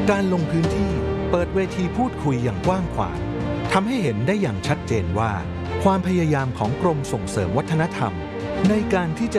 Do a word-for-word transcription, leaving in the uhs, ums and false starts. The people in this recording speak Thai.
การลงพื้นที่เปิดเวทีพูดคุยอย่างกว้างขวางทำให้เห็นได้อย่างชัดเจนว่าความพยายามของกรมส่งเสริมวัฒนธรรมในการที่จะ